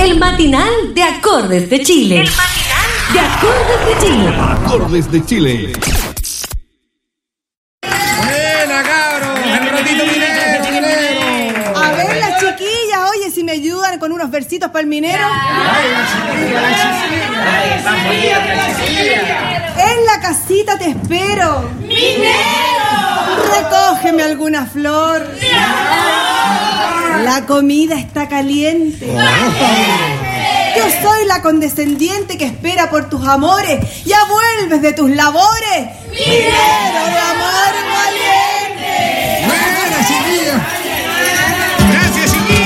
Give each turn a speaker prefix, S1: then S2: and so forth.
S1: El matinal de Acordes de Chile.
S2: El matinal
S1: de Acordes de Chile.
S3: Acordes de Chile.
S4: Buena, cabros. Un ratito minero.
S5: A ver, las chiquillas, oye, si me ayudan con unos versitos para el minero. En la casita te espero. ¡Minero! Recógeme alguna flor. La comida está caliente. Yo soy la condescendiente que espera por tus amores. Ya vuelves de tus labores. ¡Minero de amor valiente!